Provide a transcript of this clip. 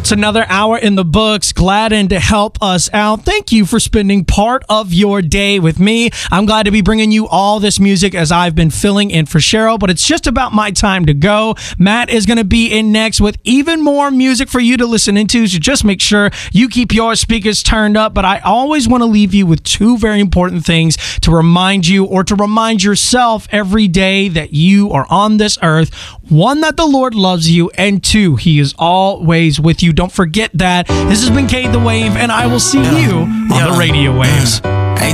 It's another hour in the books. Glad and to help us out. Thank you for spending part of your day with me. I'm glad to be bringing you all this music as I've been filling in for Cheryl, but it's just about my time to go. Matt is going to be in next with even more music for you to listen into, so just make sure you keep your speakers turned up. But I always want to leave you with two very important things to remind you, or to remind yourself every day, that you are on this earth. One, that the Lord loves you, and two, He is always with you. Don't forget that. This has been Cade the Wave, and I will see you on the radio waves.